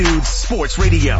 Sports Radio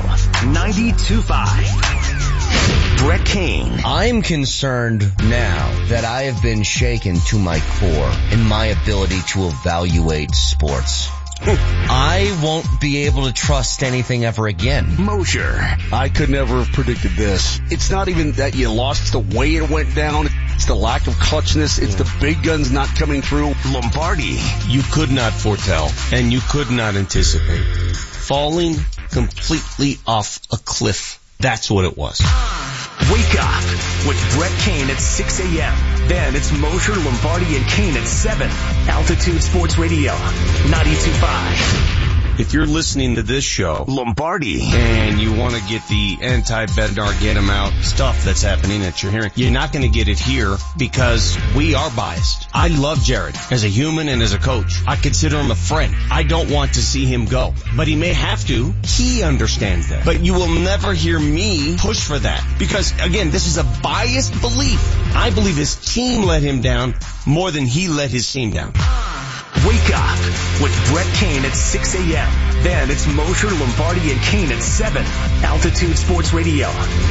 92.5. Brett Kane. I'm concerned now that I have been shaken to my core in my ability to evaluate sports. I won't be able to trust anything ever again. Mosher. I could never have predicted this. It's not even that you lost. It's the way it went down. It's the lack of clutchness. It's the big guns not coming through. Lombardi. You could not foretell, and you could not anticipate. Falling completely off a cliff. That's what it was. Wake up with Brett Kane at 6 a.m. Then it's Mosher, Lombardi, and Kane at 7. Altitude Sports Radio 92.5. If you're listening to this show, Lombardi, and you want to get the anti-Bednar, get him out stuff that's happening that you're hearing, you're not going to get it here because we are biased. I love Jared as a human and as a coach. I consider him a friend. I don't want to see him go, but he may have to. He understands that. But you will never hear me push for that because, again, this is a biased belief. I believe his team let him down more than he let his team down. Wake up with Brett Kane at 6 a.m. Then it's Mosher, Lombardi, and Kane at 7. Altitude Sports Radio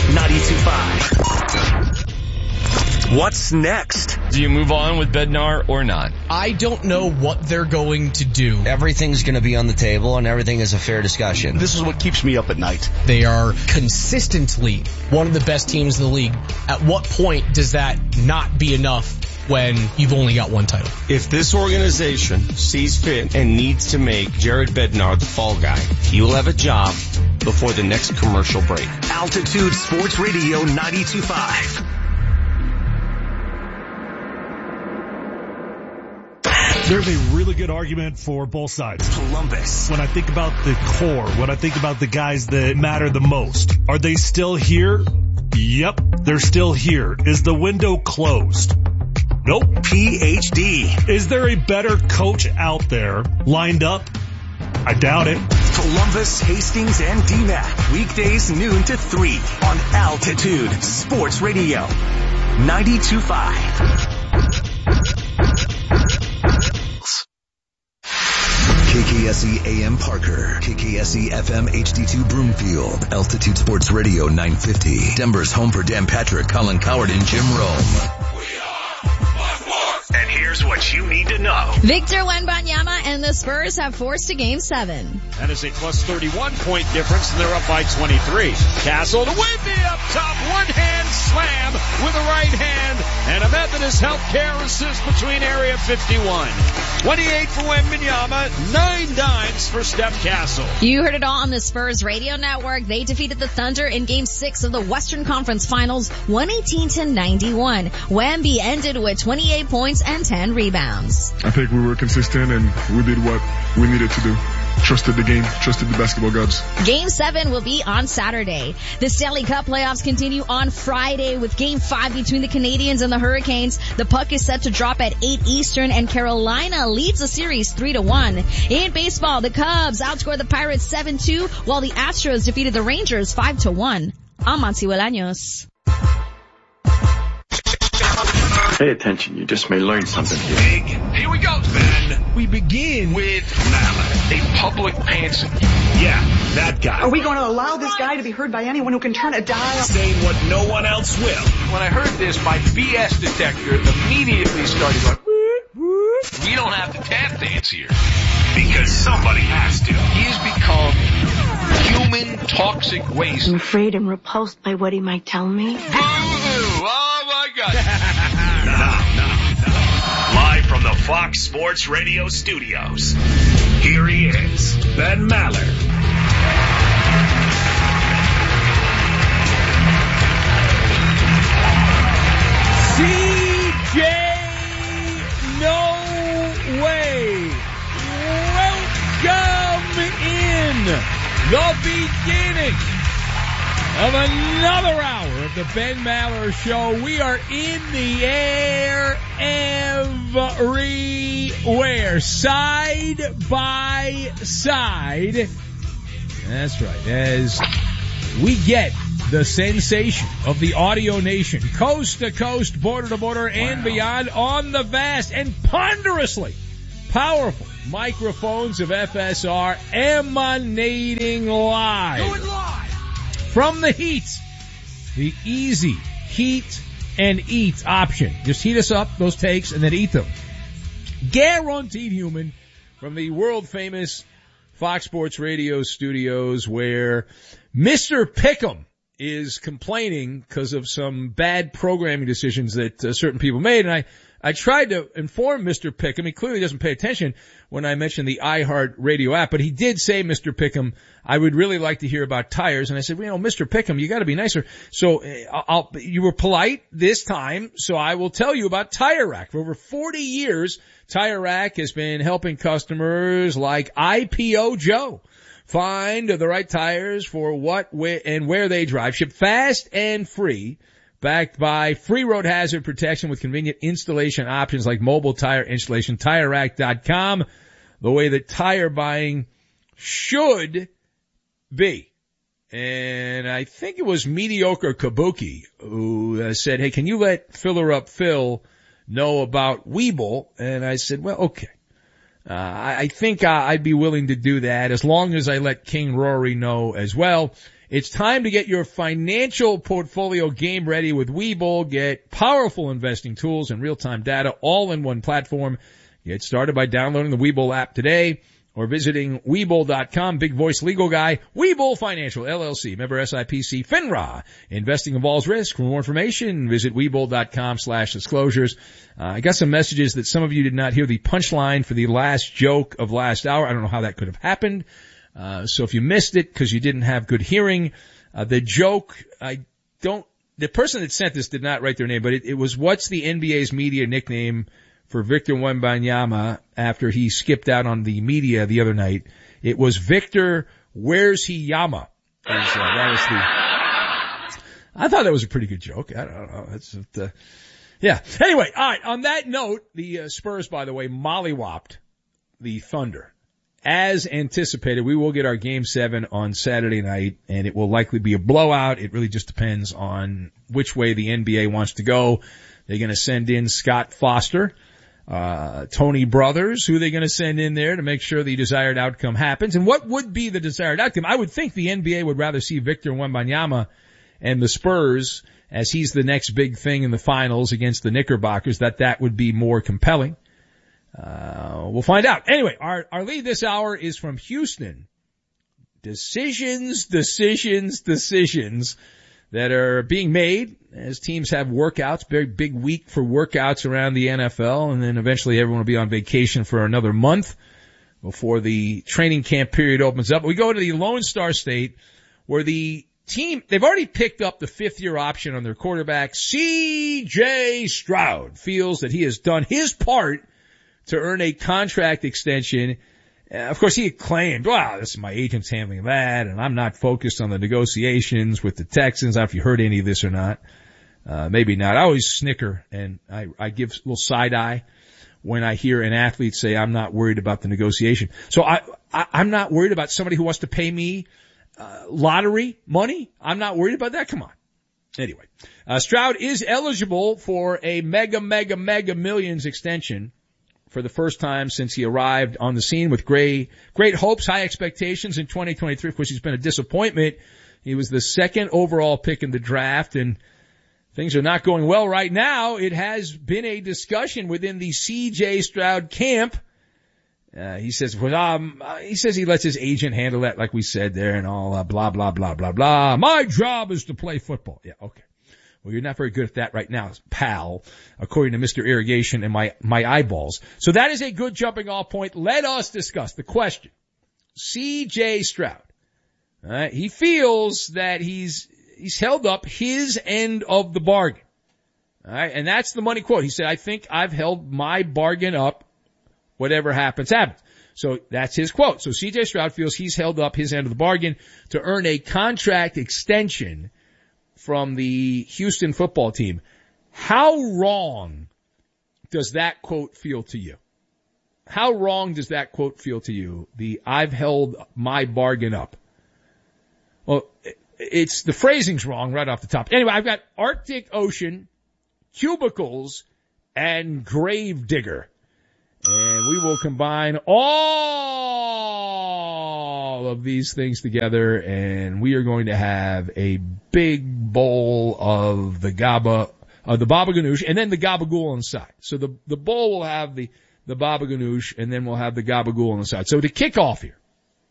92.5. What's next? Do you move on with Bednar or not? I don't know what they're going to do. Everything's going to be on the table and everything is a fair discussion. This is what keeps me up at night. They are consistently one of the best teams in the league. At what point does that not be enough when you've only got one title? If this organization sees fit and needs to make Jared Bednar the fall guy, he will have a job before the next commercial break. Altitude Sports Radio 92.5. There's a really good argument for both sides. Columbus. When I think about the core, when I think about the guys that matter the most, are they still here? Yep, they're still here. Is the window closed? Nope. PhD. Is there a better coach out there lined up? I doubt it. Columbus, Hastings, and DMAC. Weekdays noon to 3 on Altitude Sports Radio 92.5. KKSE AM Parker, KKSE FM HD2 Broomfield, Altitude Sports Radio 950, Denver's home for Dan Patrick, Colin Coward, and Jim Rome. And here's what you need to know. Victor Wembanyama and the Spurs have forced a Game 7. That is a plus 31-point difference, and they're up by 23. Castle to Wemby up top. One-hand slam with the right hand, and a Methodist Healthcare assist between area 51. 28 for Wembanyama, 9 dimes for Steph Castle. You heard it all on the Spurs radio network. They defeated the Thunder in Game 6 of the Western Conference Finals, 118-91. Wemby ended with 28 points and 10 rebounds. I think we were consistent and we did what we needed to do. Trusted the game, trusted the basketball gods. Game 7 will be on Saturday. The Stanley Cup playoffs continue on Friday with Game 5 between the Canadiens and the Hurricanes. The puck is set to drop at 8 Eastern, and Carolina leads the series 3-1. In baseball, the Cubs outscored the Pirates 7-2, while the Astros defeated the Rangers 5-1. I'm Monty Bolaños. Pay attention, you just may learn something here. Big. Here we go, Ben. We begin With Mallett, a public pantser. Yeah, that guy. Are we going to allow this guy to be heard by anyone who can turn a dial? Saying what no one else will. When I heard this, my BS detector immediately started going, We don't have to tap dance here. Because somebody has to. he has become human toxic waste. I'm afraid I'm repulsed by what he might tell me. Boo-hoo! Oh, my God. No. Live from the Fox Sports Radio studios, here he is, Ben Maller. CJ, no way. Welcome in the beginning of another hour of the Ben Maller Show. We are in the air everywhere, side by side. That's right, as we get the sensation of the audio nation, coast to coast, border to border, and beyond, on the vast and ponderously powerful, microphones of FSR emanating live. Going live. From the heat. The easy heat and eat option. Just heat us up, those takes, and then eat them. Guaranteed human from the world famous Fox Sports Radio studios where Mr. Pick'em is complaining because of some bad programming decisions that certain people made. And I tried to inform Mr. Pick'em. He clearly doesn't pay attention when I mentioned the iHeart Radio app, but he did say, Mr. Pick'em, I would really like to hear about tires. And I said, well, Mr. Pick'em, you got to be nicer. So you were polite this time, so I will tell you about Tire Rack. For over 40 years, Tire Rack has been helping customers like IPO Joe find the right tires for what, and where they drive. Ship fast and free. Backed by free road hazard protection with convenient installation options like mobile tire installation. TireRack.com, the way that tire buying should be. And I think it was Mediocre Kabuki who said, hey, can you let Filler Up Phil know about Weeble? And I said, well, okay. I think I'd be willing to do that as long as I let King Rory know as well. It's time to get your financial portfolio game ready with Webull. Get powerful investing tools and real-time data all in one platform. Get started by downloading the Webull app today or visiting Webull.com. Big voice legal guy, Webull Financial, LLC, member SIPC, FINRA. Investing involves risk. For more information, visit Webull.com/disclosures. I got some messages that some of you did not hear the punchline for the last joke of last hour. I don't know how that could have happened. So if you missed it because you didn't have good hearing, the joke, the person that sent this did not write their name, but it was what's the NBA's media nickname for Victor Wembanyama after he skipped out on the media the other night. It was Victor, where's he Yama? I thought that was a pretty good joke. I don't know. Yeah. Anyway, all right. On that note, the Spurs, by the way, mollywopped the Thunder. As anticipated, we will get our Game 7 on Saturday night, and it will likely be a blowout. It really just depends on which way the NBA wants to go. They're going to send in Scott Foster, Tony Brothers. Who are they going to send in there to make sure the desired outcome happens? And what would be the desired outcome? I would think the NBA would rather see Victor Wembanyama and the Spurs, as he's the next big thing in the finals against the Knickerbockers, that would be more compelling. We'll find out. Anyway, our lead this hour is from Houston. Decisions that are being made as teams have workouts. Very big week for workouts around the NFL, and then eventually everyone will be on vacation for another month before the training camp period opens up. We go to the Lone Star State where the team, they've already picked up the 5th-year option on their quarterback. C.J. Stroud feels that he has done his part to earn a contract extension. Of course, he had claimed, wow, this is my agent's handling that, and I'm not focused on the negotiations with the Texans. I don't know if you heard any of this or not. Maybe not. I always snicker, and I give a little side eye when I hear an athlete say, I'm not worried about the negotiation. So I'm not worried about somebody who wants to pay me lottery money. I'm not worried about that. Come on. Anyway, Stroud is eligible for a mega millions extension for the first time since he arrived on the scene with great hopes, high expectations in 2023. Of course, he's been a disappointment. He was the 2nd overall pick in the draft, and things are not going well right now. It has been a discussion within the C.J. Stroud camp. He says he lets his agent handle that, like we said there, and all blah, blah, blah, blah, blah. My job is to play football. Yeah, okay. Well, you're not very good at that right now, pal, according to Mr. Irrigation and my eyeballs. So that is a good jumping off point. Let us discuss the question. C.J. Stroud. All right. He feels that he's held up his end of the bargain. All right. And that's the money quote. He said, I think I've held my bargain up. Whatever happens, happens. So that's his quote. So C.J. Stroud feels he's held up his end of the bargain to earn a contract extension from the Houston football team. How wrong does that quote feel to you? How wrong does that quote feel to you? The I've held my bargain up. Well, it's the phrasing's wrong right off the top. Anyway, I've got Arctic Ocean, cubicles, and Gravedigger. And we will combine all of these things together, and we are going to have a big bowl of the baba ganoush, and then the gabagool on the side. So the bowl will have the baba ganoush, and then we'll have the gabagool on the side. So to kick off here,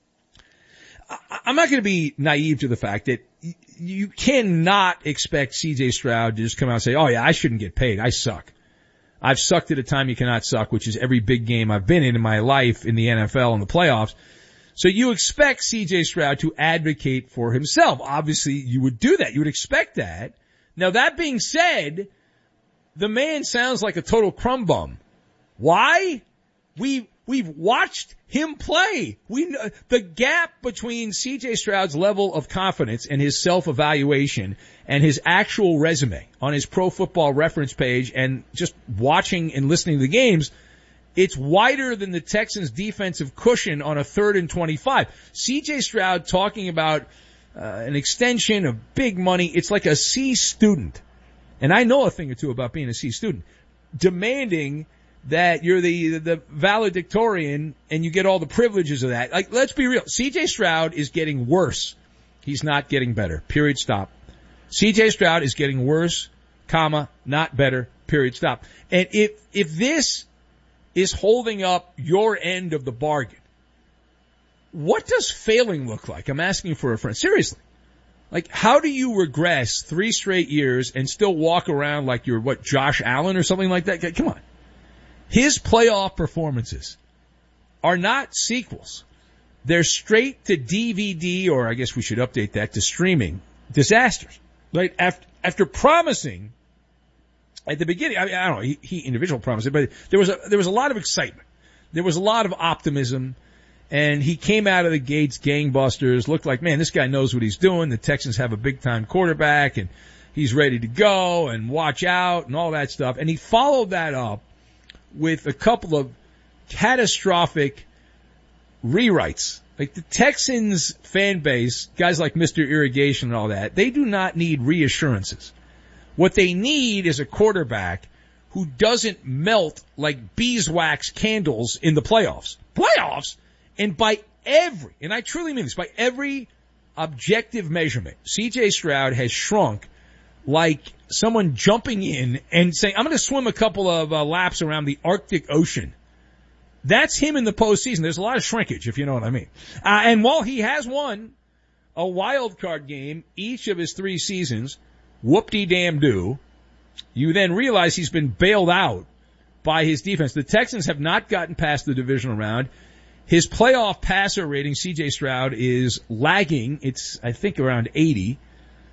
I'm not going to be naive to the fact that you cannot expect C.J. Stroud to just come out and say, oh yeah, I shouldn't get paid. I suck. I've sucked at a time you cannot suck, which is every big game I've been in my life in the NFL and the playoffs. So you expect C.J. Stroud to advocate for himself. Obviously, you would do that. You would expect that. Now, that being said, the man sounds like a total crumb bum. Why? We've watched him play. The gap between C.J. Stroud's level of confidence and his self-evaluation and his actual resume on his Pro Football Reference page and just watching and listening to the games, it's wider than the Texans' defensive cushion on a 3rd and 25. C.J. Stroud talking about an extension of big money. It's like a C student. And I know a thing or two about being a C student. Demanding that you're the valedictorian and you get all the privileges of that. Like, let's be real. C.J. Stroud is getting worse. He's not getting better. Period. Stop. C.J. Stroud is getting worse, comma, not better. Period. Stop. And if this is holding up your end of the bargain, what does failing look like? I'm asking for a friend. Seriously. Like, how do you regress 3 straight years and still walk around like you're, Josh Allen or something like that? Come on. His playoff performances are not sequels. They're straight to DVD, or I guess we should update that to streaming disasters. Right? After promising at the beginning, I don't know, he individual promised it, but there was a lot of excitement. There was a lot of optimism, and he came out of the gates gangbusters, looked like, man, this guy knows what he's doing. The Texans have a big time quarterback and he's ready to go and watch out and all that stuff. And he followed that up with a couple of catastrophic rewrites. Like the Texans fan base, guys like Mr. Irrigation and all that, they do not need reassurances. What they need is a quarterback who doesn't melt like beeswax candles in the playoffs. Playoffs? And and I truly mean this, by every objective measurement, C.J. Stroud has shrunk like someone jumping in and saying, I'm going to swim a couple of laps around the Arctic Ocean. That's him in the postseason. There's a lot of shrinkage, if you know what I mean. And while he has won a wild card game each of his 3 seasons, whoop-de-damn-do, you then realize he's been bailed out by his defense. The Texans have not gotten past the divisional round. His playoff passer rating, C.J. Stroud, is lagging. It's, I think, around 80.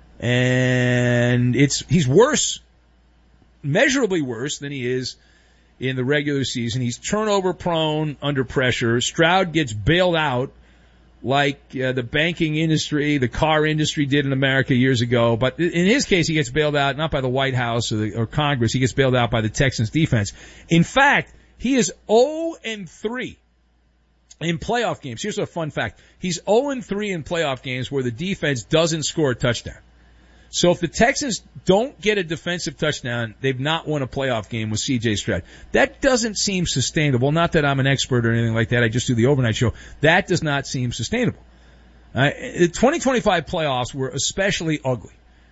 And he's worse, measurably worse than he is in the regular season. He's turnover prone under pressure. Stroud gets bailed out like the banking industry, the car industry did in America years ago. But in his case, he gets bailed out not by the White House or Congress. He gets bailed out by the Texans defense. In fact, he is 0-3 in playoff games. Here's a fun fact. He's 0-3 in playoff games where the defense doesn't score a touchdown. So if the Texans don't get a defensive touchdown, they've not won a playoff game with C.J. Stroud. That doesn't seem sustainable. Not that I'm an expert or anything like that. I just do the overnight show. That does not seem sustainable. The 2025 playoffs were especially ugly.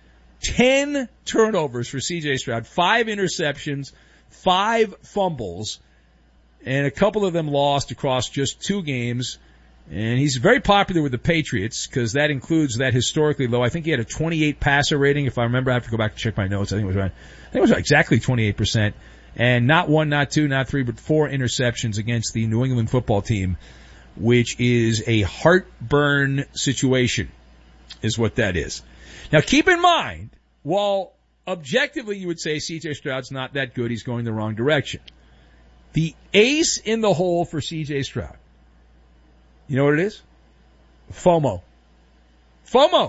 10 turnovers for C.J. Stroud, 5 interceptions, 5 fumbles, and a couple of them lost across just 2 games. And he's very popular with the Patriots because that includes that historically low. I think he had a 28 passer rating. If I remember, I have to go back and check my notes. I think it was exactly 28%. And not 1, not 2, not 3, but 4 interceptions against the New England football team, which is a heartburn situation, is what that is. Now keep in mind, while objectively you would say C.J. Stroud's not that good, he's going the wrong direction. The ace in the hole for C.J. Stroud, you know what it is? FOMO. FOMO.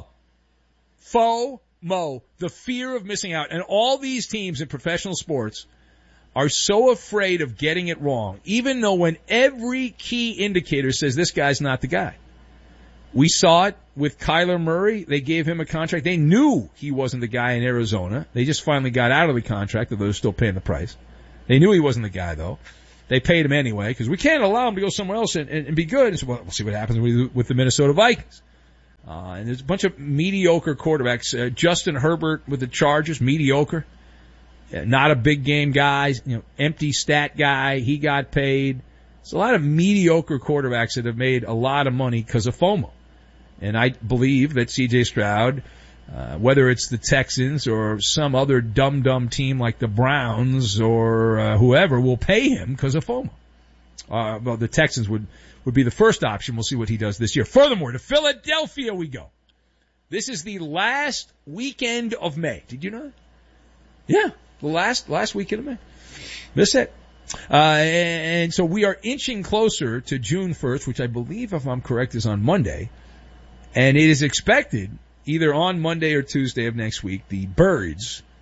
FOMO. The fear of missing out. And all these teams in professional sports are so afraid of getting it wrong, even though when every key indicator says this guy's not the guy. We saw it with Kyler Murray. They gave him a contract. They knew he wasn't the guy in Arizona. They just finally got out of the contract, although they're still paying the price. They knew he wasn't the guy, though. They paid him anyway because we can't allow him to go somewhere else and be good. And so, well, we'll see what happens with the Minnesota Vikings. And there's a bunch of mediocre quarterbacks. Justin Herbert with the Chargers, mediocre. Not a big game guy, empty stat guy. He got paid. There's a lot of mediocre quarterbacks that have made a lot of money because of FOMO. And I believe that C.J. Stroud, whether it's the Texans or some other dumb team like the Browns or whoever, will pay him because of FOMO. Well, the Texans would be the first option. We'll see what he does this year. Furthermore, to Philadelphia we go. This is the last weekend of May. Did you know that? Yeah, the last weekend of May. That's it. And so we are inching closer to June 1st, which I believe, if I'm correct, is on Monday. And it is expected either on Monday or Tuesday of next week, the bird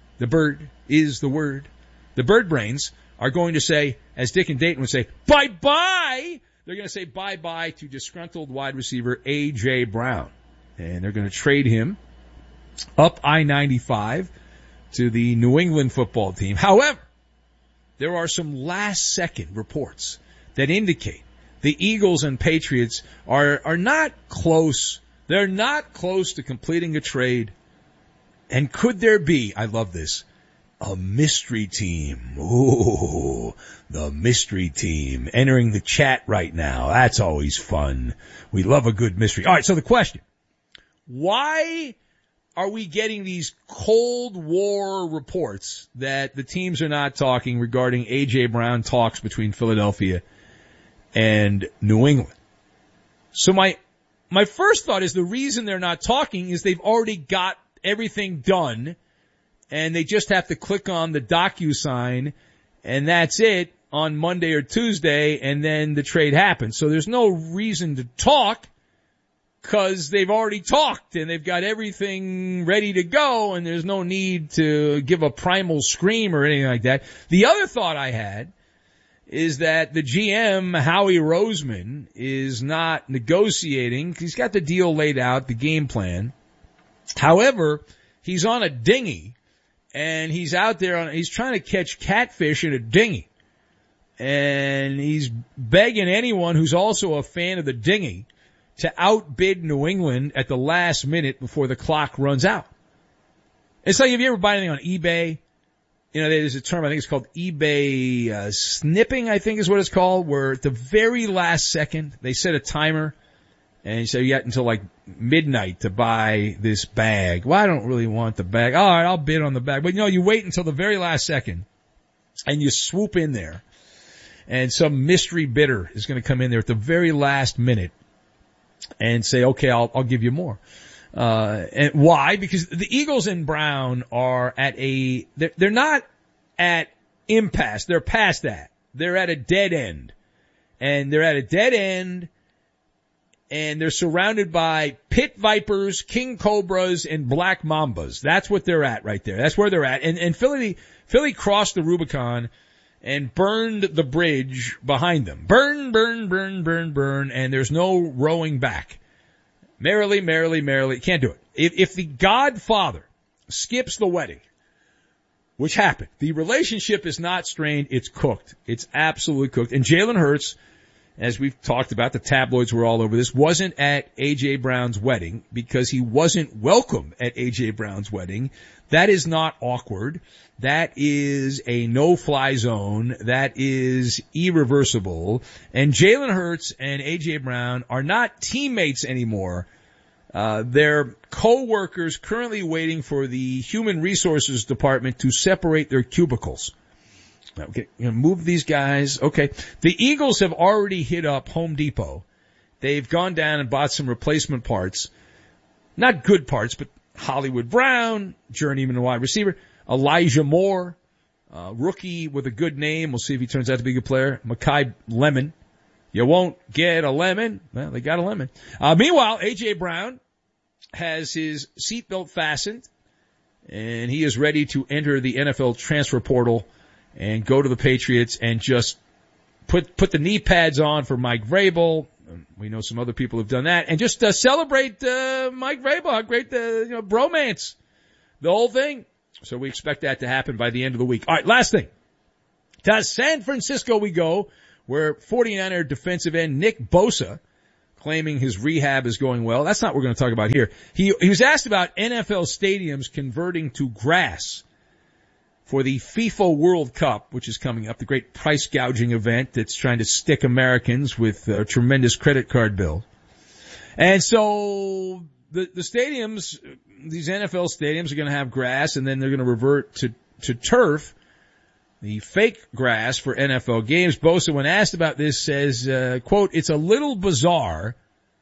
brains are going to say, as Dick and Dayton would say, bye-bye. They're going to say bye-bye to disgruntled wide receiver A.J. Brown. And they're going to trade him up I-95 to the New England football team. However, there are some last-second reports that indicate the Eagles and Patriots are not close. They're not close to completing a trade. And could there be, I love this, a mystery team? Ooh, the mystery team entering the chat right now. That's always fun. We love a good mystery. All right, so the question, why are we getting these Cold War reports that the teams are not talking regarding A.J. Brown talks between Philadelphia and New England? So my first thought is the reason they're not talking is they've already got everything done and they just have to click on the DocuSign and that's it on Monday or Tuesday and then the trade happens. So there's no reason to talk because they've already talked and they've got everything ready to go and there's no need to give a primal scream or anything like that. The other thought I had is that the GM, Howie Roseman, is not negotiating. He's got the deal laid out, the game plan. However, he's on a dinghy and he's out there he's trying to catch catfish in a dinghy. And he's begging anyone who's also a fan of the dinghy to outbid New England at the last minute before the clock runs out. It's like if you ever buy anything on eBay, there's a term, I think it's called eBay snipping, I think is what it's called, where at the very last second, they set a timer, and you say you got until like midnight to buy this bag. Well, I don't really want the bag. All right, I'll bid on the bag. But you wait until the very last second, and you swoop in there, and some mystery bidder is going to come in there at the very last minute, and say, okay, I'll give you more. And why? Because the Eagles and Brown are they're not at impasse. They're past that. They're at a dead end. And they're at a dead end and they're surrounded by pit vipers, king cobras, and black mambas. That's what they're at right there. That's where they're at. And Philly crossed the Rubicon and burned the bridge behind them. Burn, and there's no rowing back. Merrily. Can't do it. If the Godfather skips the wedding, which happened, the relationship is not strained, it's cooked. It's absolutely cooked. And Jalen Hurts, as we've talked about, the tabloids were all over this, wasn't at A.J. Brown's wedding because he wasn't welcome at A.J. Brown's wedding. That is not awkward. That is a no-fly zone. That is irreversible. And Jalen Hurts and A.J. Brown are not teammates anymore. They're co-workers currently waiting for the Human Resources Department to separate their cubicles. Okay, move these guys. Okay. The Eagles have already hit up Home Depot. They've gone down and bought some replacement parts. Not good parts, but Hollywood Brown, journeyman wide receiver, Elijah Moore, rookie with a good name. We'll see if he turns out to be a good player. Mekhi Lemon. You won't get a lemon. Well, they got a lemon. Meanwhile, A.J. Brown has his seatbelt fastened, and he is ready to enter the NFL transfer portal and go to the Patriots and just put the knee pads on for Mike Vrabel. We know some other people have done that, and just celebrate Mike Vrabel. How great the bromance, the whole thing. So we expect that to happen by the end of the week. All right, last thing. To San Francisco we go where 49er defensive end Nick Bosa, claiming his rehab is going well. That's not what we're going to talk about here. He was asked about NFL stadiums converting to grass for the FIFA World Cup, which is coming up, the great price gouging event that's trying to stick Americans with a tremendous credit card bill. And so the stadiums, these NFL stadiums are going to have grass, and then they're going to revert to turf, the fake grass for NFL games. Bosa, when asked about this, says, quote, "It's a little bizarre,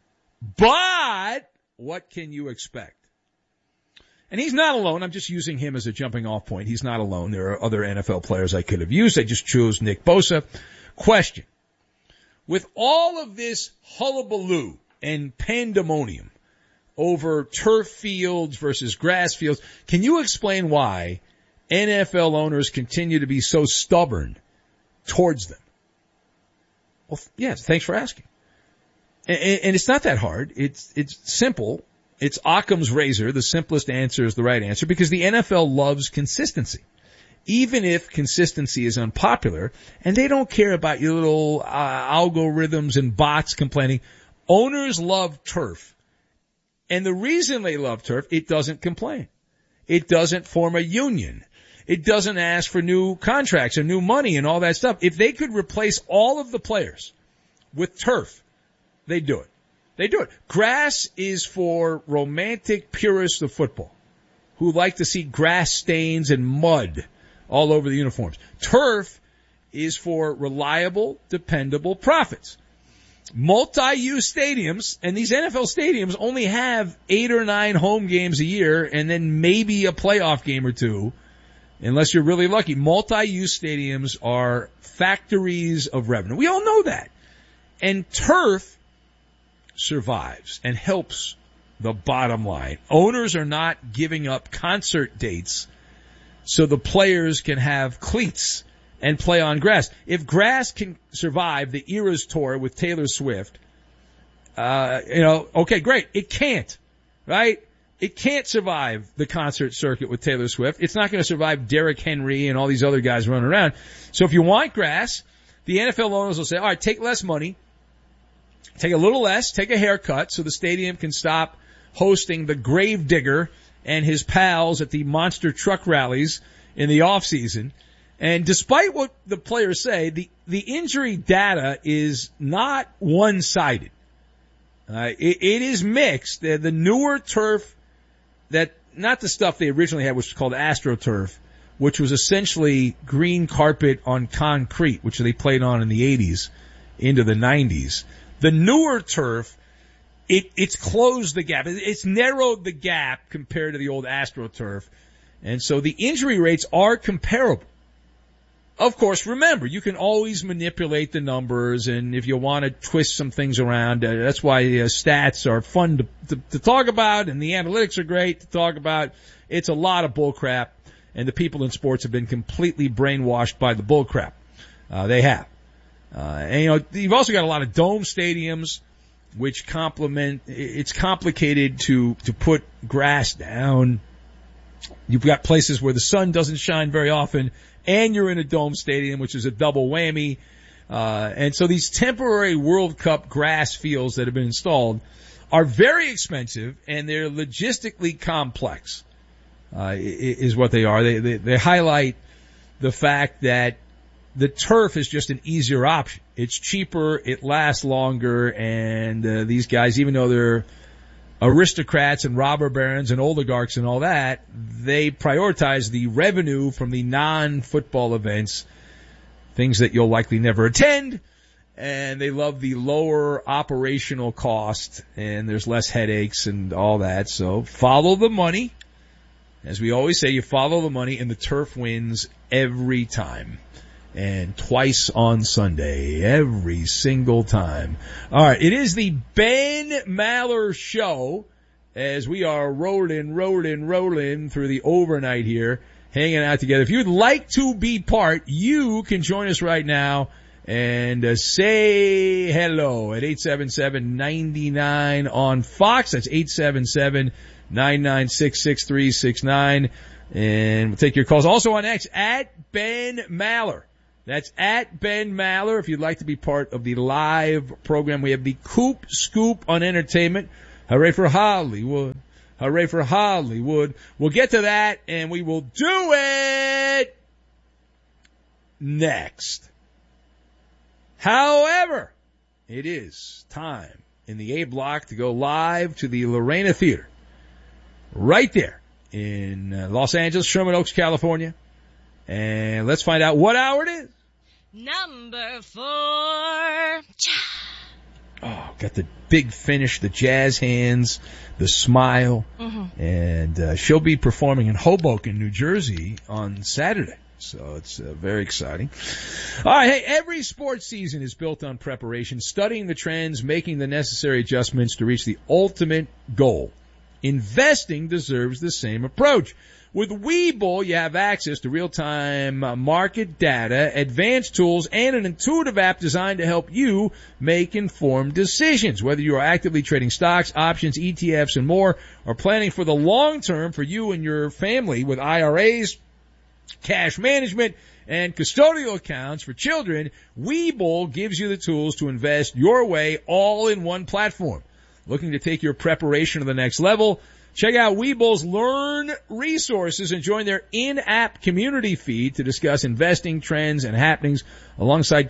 but what can you expect?" And he's not alone. I'm just using him as a jumping off point. He's not alone. There are other NFL players I could have used. I just chose Nick Bosa. Question. With all of this hullabaloo and pandemonium over turf fields versus grass fields, can you explain why NFL owners continue to be so stubborn towards them? Well, yes, thanks for asking. And it's not that hard. It's simple. It's Occam's razor. The simplest answer is the right answer because the NFL loves consistency. Even if consistency is unpopular, and they don't care about your little algorithms and bots complaining, owners love turf. And the reason they love turf, it doesn't complain. It doesn't form a union. It doesn't ask for new contracts or new money and all that stuff. If they could replace all of the players with turf, they'd do it. They do it. Grass is for romantic purists of football who like to see grass stains and mud all over the uniforms. Turf is for reliable, dependable profits. Multi-use stadiums, and these NFL stadiums only have 8 or 9 home games a year and then maybe a playoff game or two, unless you're really lucky. Multi-use stadiums are factories of revenue. We all know that. And turf survives and helps the bottom line. Owners are not giving up concert dates so the players can have cleats and play on grass. If grass can survive the Eras Tour with Taylor Swift, okay, great. It can't, right? It can't survive the concert circuit with Taylor Swift. It's not going to survive Derrick Henry and all these other guys running around. So if you want grass, the NFL owners will say, all right, take less money. Take a little less, take a haircut so the stadium can stop hosting the Gravedigger and his pals at the monster truck rallies in the off season. And despite what the players say, the injury data is not one-sided. It is mixed. The newer turf not the stuff they originally had, which was called AstroTurf, which was essentially green carpet on concrete, which they played on in the 80s into the 90s. The newer turf, it's closed the gap. It's narrowed the gap compared to the old AstroTurf. And so the injury rates are comparable. Of course, remember, you can always manipulate the numbers, and if you want to twist some things around, that's why stats are fun to talk about, and the analytics are great to talk about. It's a lot of bullcrap, and the people in sports have been completely brainwashed by the bullcrap. They have. And you've also got a lot of dome stadiums, which it's complicated to put grass down. You've got places where the sun doesn't shine very often, and you're in a dome stadium, which is a double whammy. And so these temporary World Cup grass fields that have been installed are very expensive, and they're logistically complex, is what they are. They highlight the fact that the turf is just an easier option. It's cheaper, it lasts longer, and these guys, even though they're aristocrats and robber barons and oligarchs and all that, they prioritize the revenue from the non-football events, things that you'll likely never attend, and they love the lower operational cost, and there's less headaches and all that. So follow the money. As we always say, you follow the money, and the turf wins every time. And twice on Sunday, every single time. All right, it is the Ben Maller Show as we are rolling through the overnight here, hanging out together. If you'd like to be part, you can join us right now and say hello at 877-99 on Fox. That's 877-996-6369. And we'll take your calls. Also on X, at Ben Maller. That's at Ben Maller. If you'd like to be part of the live program, we have the Coop Scoop on entertainment. Hooray for Hollywood. Hooray for Hollywood. We'll get to that, and we will do it next. However, it is time in the A block to go live to the Lorena Theater. Right there in Los Angeles, Sherman Oaks, California. And let's find out what hour it is. Number 4. Oh, got the big finish, the jazz hands, the smile. Mm-hmm. And she'll be performing in Hoboken, New Jersey on Saturday. So it's very exciting. All right, hey, every sports season is built on preparation, studying the trends, making the necessary adjustments to reach the ultimate goal. Investing deserves the same approach. With Webull, you have access to real-time market data, advanced tools, and an intuitive app designed to help you make informed decisions. Whether you are actively trading stocks, options, ETFs, and more, or planning for the long term for you and your family with IRAs, cash management, and custodial accounts for children, Webull gives you the tools to invest your way all in one platform. Looking to take your preparation to the next level? Check out Webull's Learn resources and join their in-app community feed to discuss investing trends and happenings alongside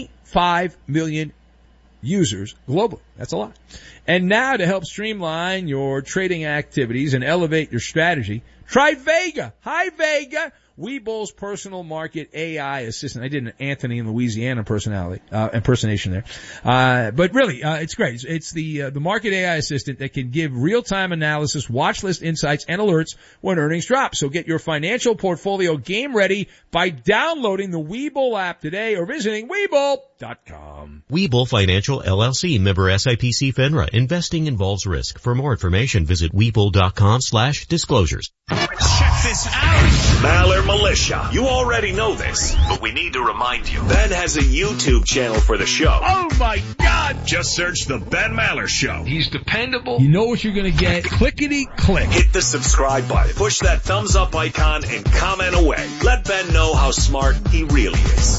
25 million users globally. That's a lot. And now to help streamline your trading activities and elevate your strategy, try Vega. Hi, Vega. Webull's personal market AI assistant. I did an Anthony in Louisiana impersonation there. But really, it's great. It's the market AI assistant that can give real-time analysis, watch list insights, and alerts when earnings drop. So get your financial portfolio game ready by downloading the Webull app today or visiting Webull.com. Webull Financial LLC, member SIPC FINRA. Investing involves risk. For more information, visit Webull.com/disclosures. Check this out. Maller Militia. You already know this, but we need to remind you. Ben has a YouTube channel for the show. Oh my God! Just search The Ben Maller Show. He's dependable. You know what you're going to get. Clickety click. Hit the subscribe button. Push that thumbs up icon and comment away. Let Ben know how smart he really is.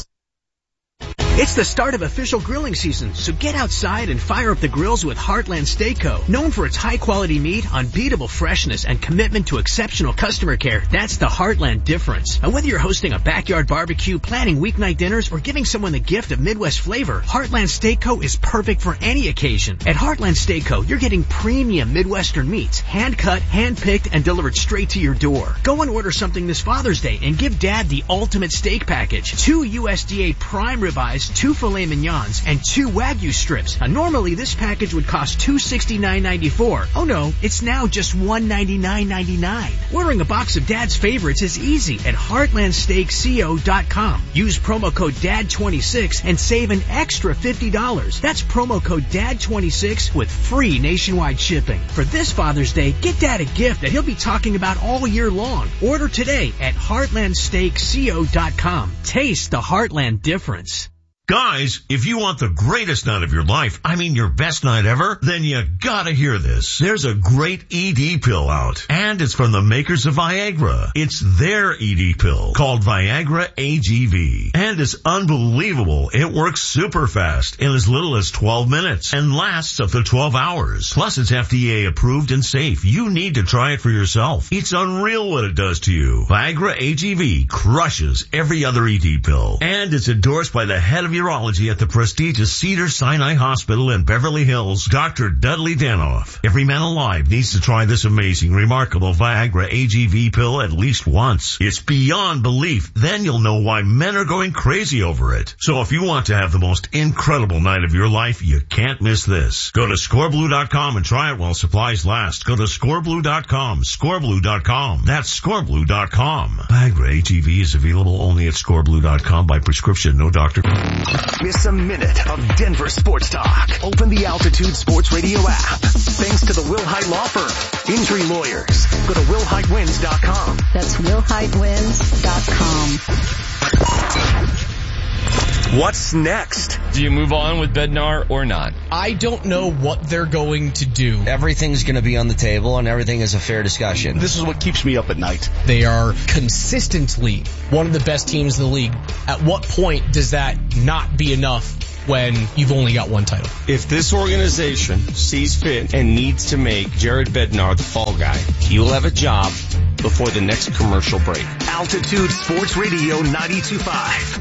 It's the start of official grilling season, so get outside and fire up the grills with Heartland Steak Co. Known for its high-quality meat, unbeatable freshness, and commitment to exceptional customer care, that's the Heartland difference. And whether you're hosting a backyard barbecue, planning weeknight dinners, or giving someone the gift of Midwest flavor, Heartland Steak Co. is perfect for any occasion. At Heartland Steak Co., you're getting premium Midwestern meats, hand-cut, hand-picked, and delivered straight to your door. Go and order something this Father's Day and give Dad the ultimate steak package. 2 USDA prime ribeyes, 2 filet mignons, and 2 Wagyu strips. Now, normally this package would cost $269.94. Oh no, it's now just $199.99. Ordering a box of Dad's favorites is easy at HeartlandSteakCO.com. Use promo code DAD26 and save an extra $50. That's promo code DAD26 with free nationwide shipping. For this Father's Day, get Dad a gift that he'll be talking about all year long. Order today at HeartlandSteakCO.com. Taste the Heartland difference. Guys, if you want the greatest night of your life, I mean your best night ever, then you gotta hear this. There's a great ED pill out, and it's from the makers of Viagra. It's their ED pill called Viagra AGV, and it's unbelievable. It works super fast in as little as 12 minutes and lasts up to 12 hours. Plus, it's FDA approved and safe. You need to try it for yourself. It's unreal what it does to you. Viagra AGV crushes every other ED pill, and it's endorsed by the head of urology at the prestigious Cedars-Sinai Hospital in Beverly Hills, Dr. Dudley Danoff. Every man alive needs to try this amazing, remarkable Viagra AGV pill at least once. It's beyond belief. Then you'll know why men are going crazy over it. So if you want to have the most incredible night of your life, you can't miss this. Go to scoreblue.com and try it while supplies last. Go to scoreblue.com, scoreblue.com. That's scoreblue.com. Viagra AGV is available only at scoreblue.com by prescription, no doctor. Miss a minute of Denver sports talk. Open the Altitude Sports Radio app. Thanks to the Wilhite Law Firm. Injury lawyers. Go to WilhiteWins.com. That's WilhiteWins.com. What's next? Do you move on with Bednar or not? I don't know what they're going to do. Everything's going to be on the table, and everything is a fair discussion. This is what keeps me up at night. They are consistently one of the best teams in the league. At what point does that not be enough when you've only got one title? If this organization sees fit and needs to make Jared Bednar the fall guy, you'll have a job before the next commercial break. Altitude Sports Radio 92.5.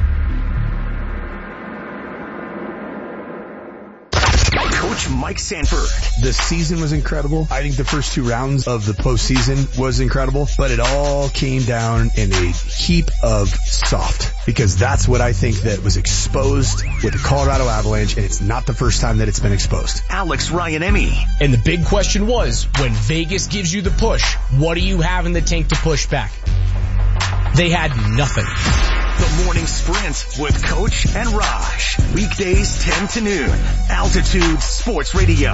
Coach Mike Sanford. The season was incredible. I think the first 2 rounds of the postseason was incredible, but it all came down in a heap of soft, because that's what I think that was exposed with the Colorado Avalanche, and it's not the first time that it's been exposed. Alex Ryan-Emmy. And the big question was, when Vegas gives you the push, what do you have in the tank to push back? They had nothing. The Morning Sprint with Coach and Raj. Weekdays 10 to noon. Altitude Sports Radio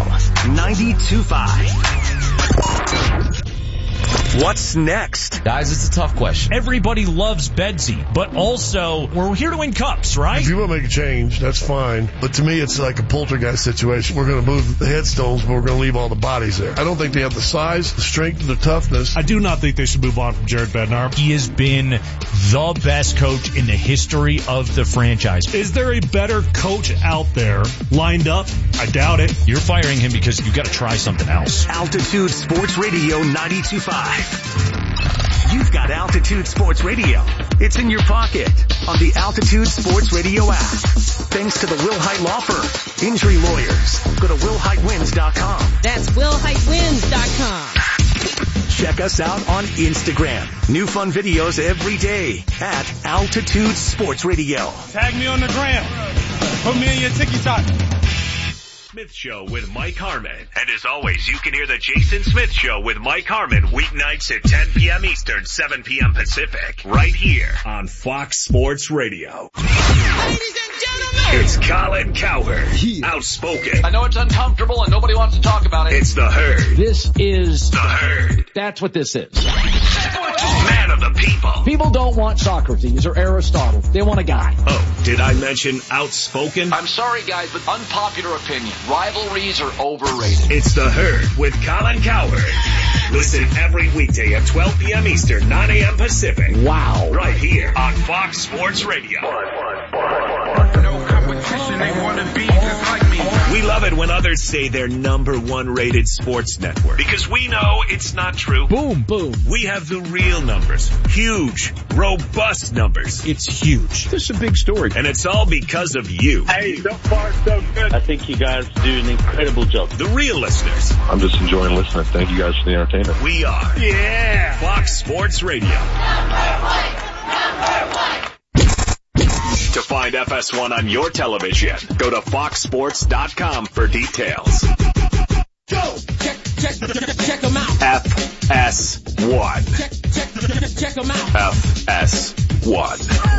92.5. What's next? Guys, it's a tough question. Everybody loves Bedsy, but also we're here to win cups, right? If you want to make a change, that's fine. But to me, it's like a poltergeist situation. We're going to move the headstones, but we're going to leave all the bodies there. I don't think they have the size, the strength, the toughness. I do not think they should move on from Jared Bednar. He has been the best coach in the history of the franchise. Is there a better coach out there lined up? I doubt it. You're firing him because you got to try something else. Altitude Sports Radio 92.5. You've got Altitude Sports Radio. It's in your pocket on the Altitude Sports Radio app. Thanks to the Will Height Law Firm. Injury lawyers. Go to willheightwins.com. That's willheightwins.com. Check us out on Instagram. New fun videos every day at Altitude Sports Radio. Tag me on the gram. Put me in your TikTok. Smith Show with Mike Harmon. And as always, you can hear the Jason Smith Show with Mike Harmon weeknights at 10 p.m. Eastern, 7 p.m. Pacific, right here on Fox Sports Radio. Ladies and gentlemen, it's Colin Cowherd, outspoken. I know it's uncomfortable and nobody wants to talk about it. It's the Herd. This is the Herd. That's what this is. Man of the people. People don't want Socrates or Aristotle. They want a guy. Oh, did I mention outspoken? I'm sorry, guys, but unpopular opinion. Rivalries are overrated. It's the Herd with Colin Cowherd. Listen every weekday at 12 p.m. Eastern, 9 a.m. Pacific. Wow. Right here on Fox Sports Radio. No competition, they want to be just like me. We love it when others say they're #1 rated sports network, because we know it's not true. Boom, boom. We have the real numbers. Huge, robust numbers. It's huge. This is a big story. And it's all because of you. Hey, so far so good. I think you guys do an incredible job. The real listeners. I'm just enjoying listening. Thank you guys for the entertainment. We are. Yeah. Fox Sports Radio. To find FS1 on your television, go to foxsports.com for details. Go! Check them out. FS1. Check them out. FS1.